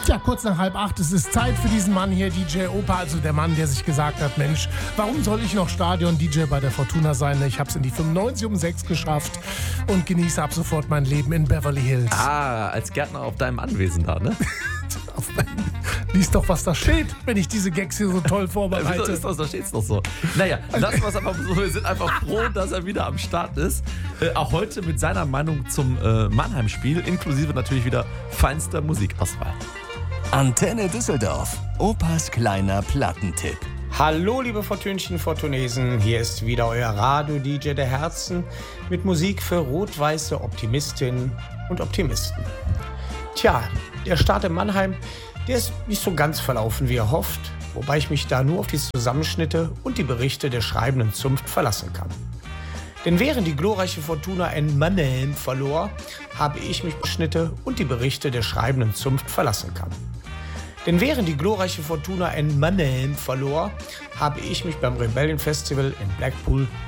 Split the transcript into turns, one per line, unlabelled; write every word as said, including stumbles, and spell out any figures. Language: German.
Tja, kurz nach halb acht, es ist Zeit für diesen Mann hier, D J Opa, also der Mann, der sich gesagt hat, Mensch, warum soll ich noch Stadion-D J bei der Fortuna sein? Ich hab's in die fünfundneunzig um sechs geschafft und genieße ab sofort mein Leben in Beverly Hills.
Ah, als Gärtner auf deinem Anwesen da, ne?
Lies doch, was da steht, wenn ich diese Gags hier so toll vorbereite.
Wieso ist das, da steht's doch so. Naja, lassen wir es einfach so. Wir sind einfach froh, dass er wieder am Start ist. Äh, auch heute mit seiner Meinung zum äh, Mannheim-Spiel, inklusive natürlich wieder feinster Musikauswahl.
Antenne Düsseldorf. Opas kleiner Plattentipp.
Hallo liebe Fortünchen, Fortunesen, hier ist wieder euer Radio-D J der Herzen mit Musik für rot-weiße Optimistinnen und Optimisten. Tja, der Start in Mannheim, der ist nicht so ganz verlaufen, wie er hofft, wobei ich mich da nur auf die Zusammenschnitte und die Berichte der schreibenden Zunft verlassen kann. Denn während die glorreiche Fortuna in Mannheim verlor, habe ich mich Schnitte und die Berichte der schreibenden Zunft verlassen kann. Denn während die glorreiche Fortuna in Mannheim verlor, habe ich mich beim Rebellion Festival in Blackpool